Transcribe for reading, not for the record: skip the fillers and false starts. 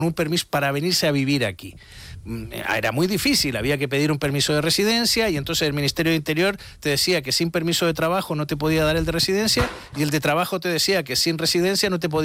un permiso para venirse a vivir aquí. Era muy difícil, había que pedir un permiso de residencia y entonces el Ministerio de Interior te decía que sin permiso de trabajo no te podía dar el de residencia y el de trabajo te decía que sin residencia no te podía